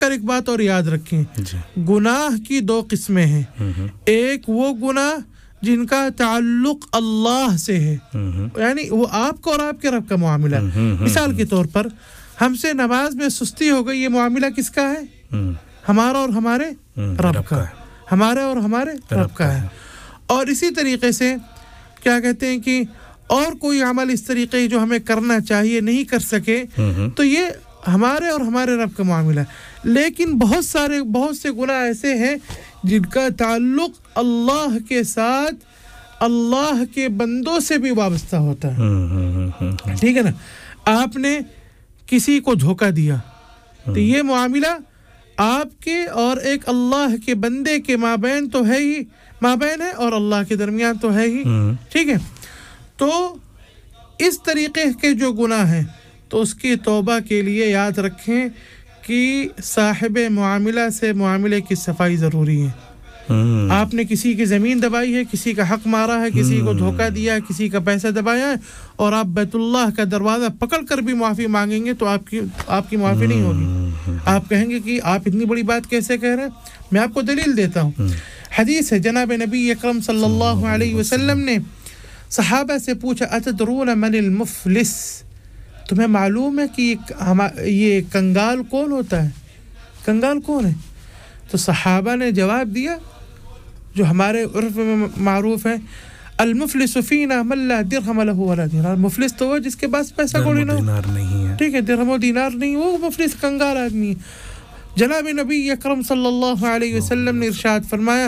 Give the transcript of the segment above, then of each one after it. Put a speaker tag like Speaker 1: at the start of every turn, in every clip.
Speaker 1: ایک بات اور یاد رکھیں گناہ کی دو قسمیں ہیں ایک وہ گناہ جن کا تعلق اللہ سے ہے یعنی وہ آپ کا اور آپ کے رب کا معاملہ ہے مثال کے طور پر ہم سے نماز میں سستی ہو گئی یہ معاملہ کس کا ہے ہمارا اور ہمارے رب کا ہمارا اور ہمارے رب کا ہے اور اسی طریقے سے کیا کہتے ہیں کہ اور کوئی عمل اس طریقے جو ہمیں کرنا چاہیے نہیں کر سکے تو یہ ہمارے اور ہمارے رب کا معاملہ ہے لیکن بہت سے گناہ ایسے ہیں جن کا تعلق اللہ کے ساتھ اللہ کے بندوں سے بھی وابستہ ہوتا ہے ٹھیک ہے نا آپ نے کسی کو دھوکہ دیا تو یہ معاملہ آپ کے اور ایک اللہ کے بندے کے مابین تو ہے ہی مابین ہے اور اللہ کے درمیان تو ہے ہی ٹھیک ہے تو اس طریقے کے جو گناہ ہیں تو اس کی توبہ کے لیے یاد رکھیں کہ صاحب معاملہ سے معاملے کی صفائی ضروری ہے آپ نے کسی کی زمین دبائی ہے کسی کا حق مارا ہے کسی کو دھوکہ دیا ہے کسی کا پیسہ دبایا ہے اور آپ بیت اللہ کا دروازہ پکڑ کر بھی معافی مانگیں گے تو آپ کی معافی نہیں ہوگی آپ کہیں گے کہ آپ اتنی بڑی بات کیسے کہہ رہے ہیں میں آپ کو دلیل دیتا ہوں حدیث ہے جناب نبی اکرم صلی اللہ علیہ وسلم نے صحابہ سے پوچھا اتدرون من المفلس تمہیں معلوم ہے کہ یہ کنگال کون ہوتا ہے کنگال کون ہے تو صحابہ نے جواب دیا جو ہمارے عرف میں معروف ہے المفلس فینا من لا درہم له ولا دینار مفلس تو وہ جس کے پاس پیسہ کوڑی نہ ہو ٹھیک ہے درہم و دینار نہیں وہ مفلس کنگال آدمی ہے جناب نبی اکرم صلی اللہ علیہ وسلم نے ارشاد فرمایا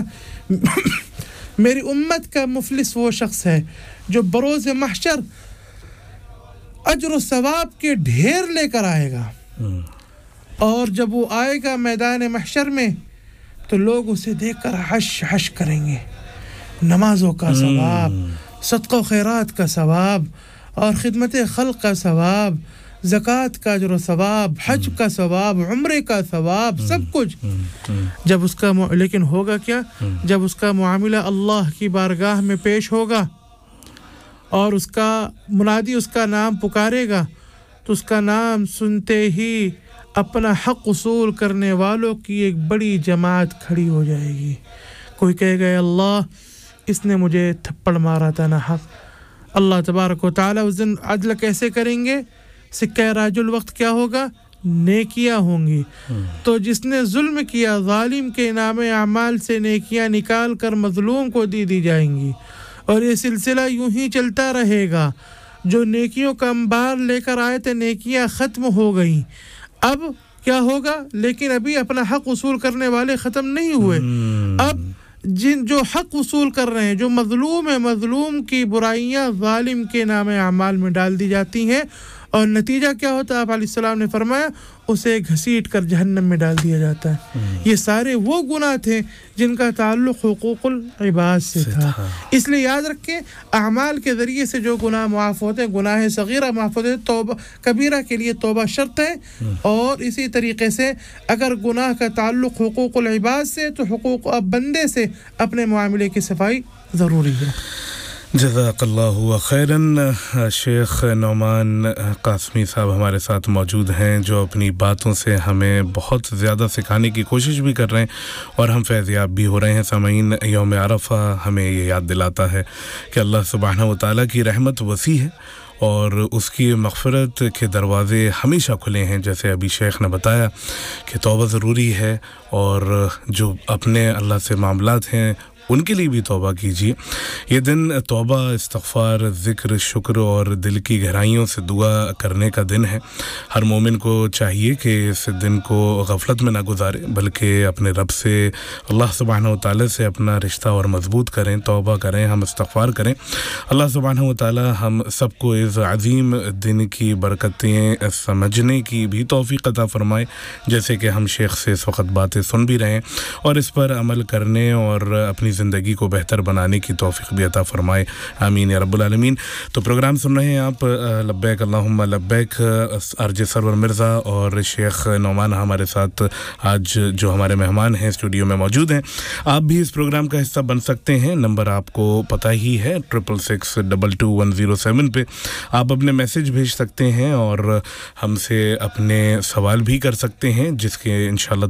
Speaker 1: میری امت کا مفلس وہ شخص ہے جو بروز محشر اجر و ثواب کے ڈھیر لے کر آئے گا اور جب وہ آئے گا میدان محشر میں تو لوگ اسے دیکھ کر حش حش کریں گے نمازوں کا ثواب صدقہ و خیرات کا ثواب اور خدمت خلق کا ثواب زکوٰۃ کا اجر و ثواب حج کا ثواب عمرے کا ثواب سب کچھ جب اس کا لیکن ہوگا کیا جب اس کا معاملہ اللہ کی بارگاہ میں پیش ہوگا اور اس کا منادی اس کا نام پکارے گا تو اس کا نام سنتے ہی اپنا حق وصول کرنے والوں کی ایک بڑی جماعت کھڑی ہو جائے گی کوئی کہے گا اللہ اس نے مجھے تھپڑ مارا تھا نہ حق اللہ تبارک و تعالی اس دن عدل کیسے کریں گے سکہ راج الوقت کیا ہوگا نیکیاں ہوں گی تو جس نے ظلم کیا ظالم کے نام اعمال سے نیکیاں نکال کر مظلوم کو دی جائیں گی اور یہ سلسلہ یوں ہی چلتا رہے گا جو نیکیوں کا انبار لے کر آئے تھے نیکیاں ختم ہو گئیں اب کیا ہوگا لیکن ابھی اپنا حق وصول کرنے والے ختم نہیں ہوئے اب جو حق وصول کر رہے ہیں جو مظلوم ہے مظلوم کی برائیاں ظالم کے نام اعمال میں ڈال دی جاتی ہیں اور نتیجہ کیا ہوتا ہے آپ علیہ السلام نے فرمایا اسے گھسیٹ کر جہنم میں ڈال دیا جاتا ہے یہ سارے وہ گناہ تھے جن کا تعلق حقوق العباد سے تھا اس لیے یاد رکھیں اعمال کے ذریعے سے جو گناہ معاف ہوتے ہیں گناہ صغیرہ معاف ہوتے ہیں توبہ کبیرہ کے لیے توبہ شرط ہے اور اسی طریقے سے اگر گناہ کا تعلق حقوق العباد سے تو حقوق بندے سے اپنے معاملے کی صفائی ضروری ہے
Speaker 2: جزاک اللہ خیراً شیخ نعمان قاسمی صاحب ہمارے ساتھ موجود ہیں جو اپنی باتوں سے ہمیں بہت زیادہ سکھانے کی کوشش بھی کر رہے ہیں اور ہم فیض یاب بھی ہو رہے ہیں سامعین یوم عرفہ ہمیں یہ یاد دلاتا ہے کہ اللہ سبحانہ و تعالیٰ کی رحمت وسیع ہے اور اس کی مغفرت کے دروازے ہمیشہ کھلے ہیں جیسے ابھی شیخ نے بتایا کہ توبہ ضروری ہے اور جو اپنے اللہ سے معاملات ہیں ان کے لیے بھی توبہ کیجیے یہ دن توبہ استغفار ذکر شکر اور دل کی گہرائیوں سے دعا کرنے کا دن ہے ہر مومن کو چاہیے کہ اس دن کو غفلت میں نہ گزارے بلکہ اپنے رب سے اللہ سبحانہ و تعالی سے اپنا رشتہ اور مضبوط کریں توبہ کریں ہم استغفار کریں اللہ سبحانہ و تعالی ہم سب کو اس عظیم دن کی برکتیں سمجھنے کی بھی توفیق عطا فرمائے جیسے کہ ہم شیخ سے اس وقت باتیں سن بھی رہے ہیں اور اس پر عمل کرنے اور اپنی زندگی کو بہتر بنانے کی توفیق بھی عطا فرمائے آمین یا رب العالمین تو پروگرام سن رہے ہیں آپ لبیک اللہم لبیک RJ سرور مرزا اور شیخ نعمان ہمارے ساتھ آج جو ہمارے مہمان ہیں اسٹوڈیو میں موجود ہیں آپ بھی اس پروگرام کا حصہ بن سکتے ہیں نمبر آپ کو پتہ ہی ہے 66622107 پہ آپ اپنے میسج بھیج سکتے ہیں اور ہم سے اپنے سوال بھی کر سکتے ہیں جس کے انشاءاللہ